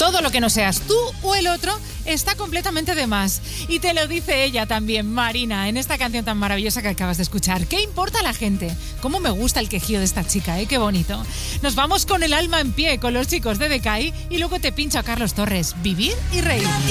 todo lo que no seas tú o el otro está completamente de más. Y te lo dice ella también, Marina, en esta canción tan maravillosa que acabas de escuchar. ¿Qué importa a la gente? Cómo me gusta el quejío de esta chica, qué bonito. Nos vamos con el alma en pie, con los chicos de Decay, y luego te pincho a Carlos Torres. Vivir y reír.